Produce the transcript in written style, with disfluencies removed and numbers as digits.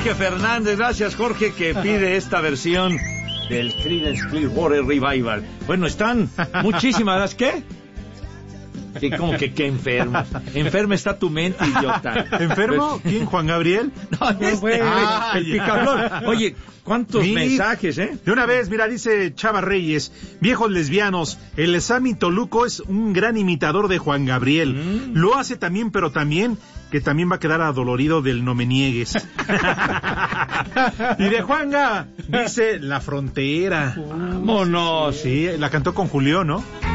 Jorge Fernández. Gracias, Jorge, que pide esta versión del Creedence Clearwater Revival. Bueno, están muchísimas. ¿Las qué? Sí, como que qué enfermo. Enferma está tu mente, idiota. ¿Enfermo? ¿Quién? ¿Juan Gabriel? No, el picaflor. Oye, ¿cuántos mensajes, eh? De una vez, mira, dice Chava Reyes, viejos lesbianos, el Sammy Toluco es un gran imitador de Juan Gabriel. Lo hace también, pero también, que también va a quedar adolorido del no me niegues. Y de Juanga, dice La Frontera. Vámonos. Sí, la cantó con Julio, ¿no?